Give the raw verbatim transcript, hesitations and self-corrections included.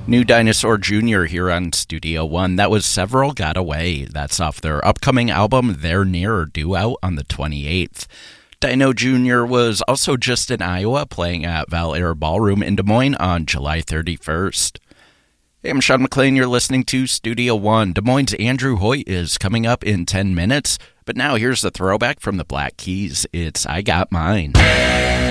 New Dinosaur Junior here on Studio One. That was Several Got Away. That's off their upcoming album, They're Near, due out on the twenty-eighth. Dino Junior was also just in Iowa, playing at Val Air Ballroom in Des Moines on July thirty-first. Hey, I'm Sean McLean. You're listening to Studio One. Des Moines' Andrew Hoyt is coming up in ten minutes. But now here's the throwback from the Black Keys. It's I Got Mine.